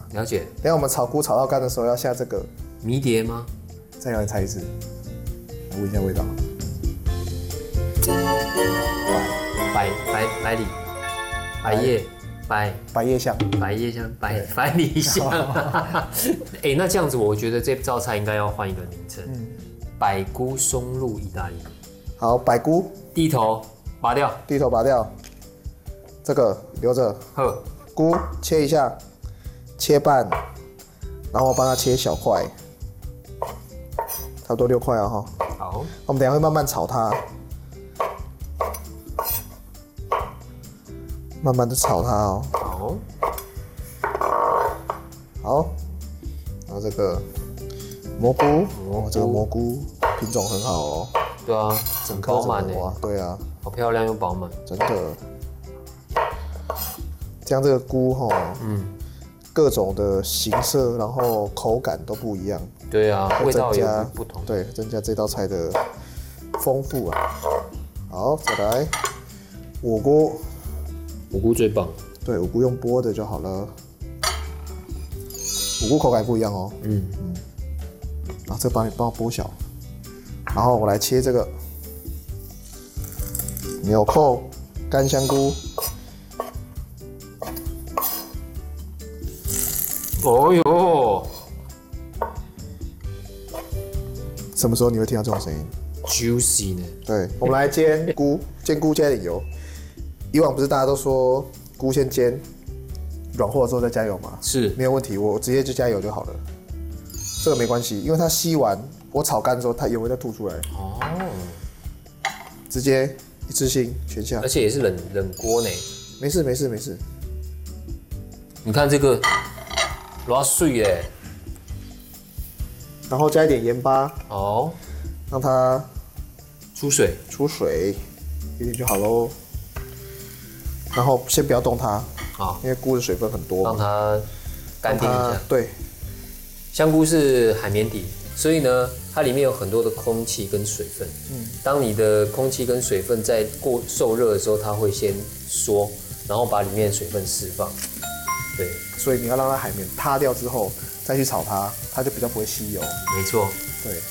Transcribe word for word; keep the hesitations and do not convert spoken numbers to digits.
了解。 等一下我们炒菇炒到干的时候要下这个迷迭吗？ 再让你猜一次，来闻一下味道。 百百百里，百叶，百百叶香， 百叶香，百百里香。哎，那这样子，我觉得这道菜应该要换一个名称，嗯，百菇松露意大利。 好，百菇， 第一头拔掉， 第一头拔掉，这个留着。 呵， 菇切一下，切半，然后帮它切小块，差不多六块啊哈。 好， 我们等一下会慢慢炒它，慢慢的炒它哦。 好， 好，然后这个蘑菇， 蘑菇这个蘑菇品种很好哦。 对啊，很饱满诶。 哇，对啊， 好漂亮又饱满， 真的。这样这个菇哈，嗯，各种的形色，然后口感都不一样。 对啊，味道也加不同。 对，增加这道菜的丰富啊。好，再来五菇， 五菇最棒。 对，五菇用剥的就好了。五菇口感不一样哦。嗯嗯。然后这帮你帮我剥小，然后我来切这个纽扣干香菇。 哦哟， 什么时候你会听到这种声音 ？Juicy 呢？ 对，我们来煎菇，煎菇加点油。以往不是大家都说菇先煎，软和之后再加油吗？ 是， 没有问题，我直接就加油就好了。这个没关系，因为它吸完我炒干之后，它油会再吐出来。哦，直接一次性全下， 而且也是冷冷锅呢。 没事没事没事。 你看这个。多水耶！ 然后加一点盐巴， 哦， 让它出水， 出水一点就好喽。然后先不要动它， 啊， 因为菇的水分很多， 让它干定一下。 对， 香菇是海绵体，所以呢，它里面有很多的空气跟水分。嗯，当你的空气跟水分在过受热的时候，它会先缩，然后把里面的水分释放。对， 所以你要让它海绵塌掉之后，再去炒它，它就比较不会吸油。 没错， 对。